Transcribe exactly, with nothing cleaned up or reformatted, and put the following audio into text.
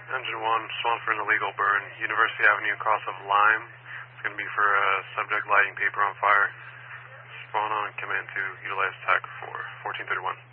Engine one, Swansford illegal burn, University Avenue across of Lime. It's going to be for uh, subject lighting paper on fire. Spawn on command to utilize TAC for fourteen thirty-one.